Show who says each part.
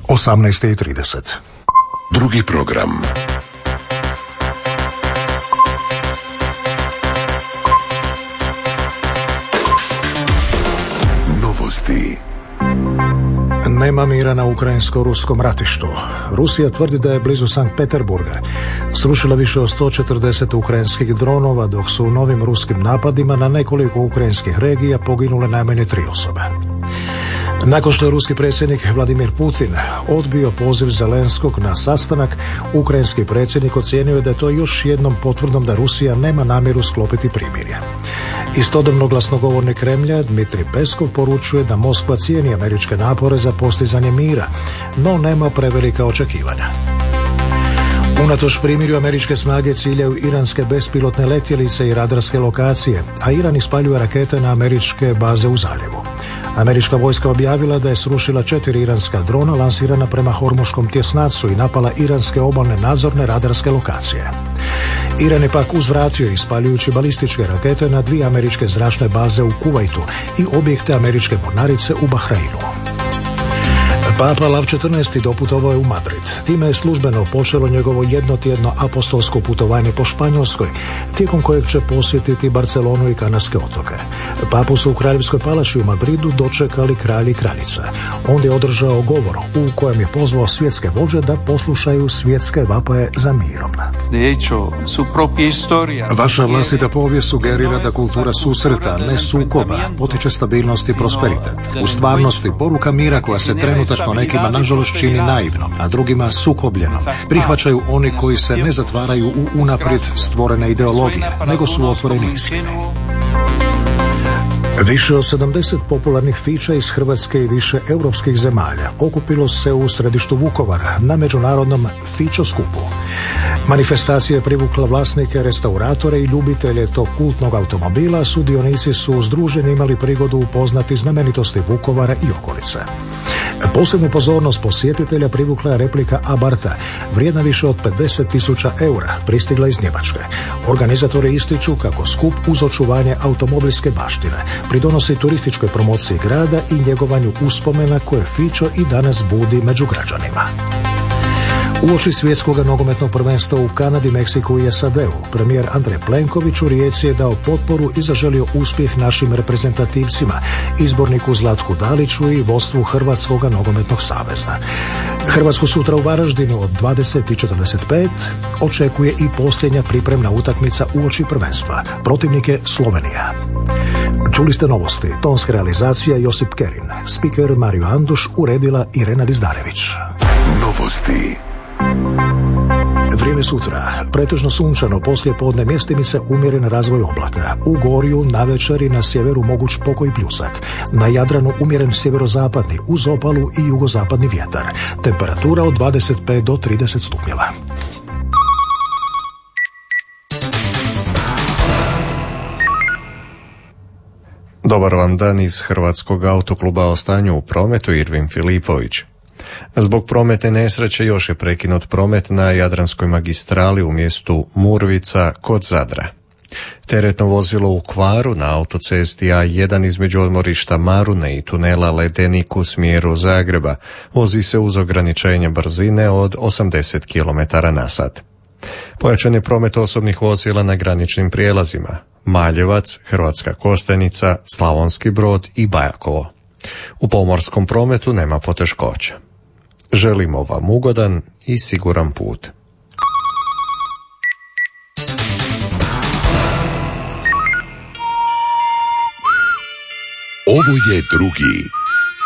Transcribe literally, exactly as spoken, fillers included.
Speaker 1: osamnaest i trideset.
Speaker 2: Drugi program. Novosti.
Speaker 1: Nema mira na ukrajinsko-ruskom ratištu. Rusija tvrdi da je blizu Sankt Peterburga srušila više od sto četrdeset ukrajinskih dronova, dok su u novim ruskim napadima na nekoliko ukrajinskih regija poginule najmanje tri osobe. Nakon što je ruski predsjednik Vladimir Putin odbio poziv Zelenskog na sastanak, ukrajinski predsjednik ocijenio je da je to još jednom potvrdom da Rusija nema namjeru sklopiti primirje. Istodobno glasnogovornik Kremlja Dmitrij Peskov poručuje da Moskva cijeni američke napore za postizanje mira, no nema prevelika očekivanja. Unatoč primirju, američke snage ciljaju iranske bespilotne letjelice i radarske lokacije, a Iran ispaljuje rakete na američke baze u zaljevu. Američka vojska objavila da je srušila četiri iranska drona lansirana prema Hormuškom tjesnacu i napala iranske obalne nadzorne radarske lokacije. Iran je pak uzvratio ispaljujući balističke rakete na dvije američke zračne baze u Kuvajtu i objekte američke mornarice u Bahreinu. Papa Lav četrnaesti doputovao je u Madrid. Time je službeno počelo njegovo jednotjedno apostolsko putovanje po Španjolskoj, tijekom kojeg će posjetiti Barcelonu i Kanarske otoke. Papu su u Kraljevskoj palači u Madridu dočekali kralj i kraljica. Onda je održao govor u kojem je pozvao svjetske vođe da poslušaju svjetske vapaje za mirom.
Speaker 3: Vaša vlastita povijest sugerira da kultura susreta, ne sukoba, potiče stabilnost i prosperitet. U stvarnosti, poruka mira koja se trenutačno nekima nažalost čini naivnom, a drugima sukobljenom, prihvaćaju oni koji se ne zatvaraju u unaprijed stvorene ideologije, nego su otvoreni istini.
Speaker 1: Više od sedamdeset popularnih fića iz Hrvatske i više europskih zemalja okupilo se u središtu Vukovara na međunarodnom fićo skupu. Manifestacija je privukla vlasnike, restauratore i ljubitelje tog kultnog automobila. Sudionici su združeni imali prigodu upoznati znamenitosti Vukovara i okolice. Posebnu pozornost posjetitelja privukla je replika Abarta, vrijedna više od pedeset tisuća eura, pristigla iz Njemačke. Organizatori ističu kako skup uz očuvanje automobilske baštine pridonosi turističkoj promociji grada i njegovanju uspomena koje fićo i danas budi među građanima. Uoči svjetskog nogometnog prvenstva u Kanadi, Meksiku i S A D-u, premijer Andrej Plenković u Rijeci je dao potporu i zaželio uspjeh našim reprezentativcima, izborniku Zlatku Daliću i vodstvu Hrvatskog nogometnog saveza. Hrvatsku sutra u Varaždinu od dvadeset i četrdeset pet očekuje i posljednja pripremna utakmica uoči prvenstva. Protivnik je Slovenija. Čuli ste novosti, tonska realizacija Josip Kerin, speaker Mario Anduš, uredila Irena Dizdarević.
Speaker 2: Novosti.
Speaker 1: Vrijeme sutra, pretežno sunčano, poslije podne mjestimice umjeren razvoj oblaka. U Gorju navečer i na sjeveru moguć pokoj pljusak. Na Jadranu umjeren sjeverozapadni, uz obalu i jugozapadni vjetar. Temperatura od dvadeset pet do trideset stupnjeva.
Speaker 4: Dobar vam dan iz Hrvatskog autokluba. O stanju u prometu Irvin Filipović. Zbog prometne nesreće još je prekinut promet na Jadranskoj magistrali u mjestu Murvica kod Zadra. Teretno vozilo u kvaru na autocesti A jedan između odmorišta Marune i tunela Ledenik u smjeru Zagreba vozi se uz ograničenje brzine od osamdeset kilometara na sat. Pojačan je promet osobnih vozila na graničnim prijelazima Maljevac, Hrvatska Kostajnica, Slavonski Brod i Bajakovo. U pomorskom prometu nema poteškoća. Želimo vam ugodan i siguran put.
Speaker 2: Ovo je drugi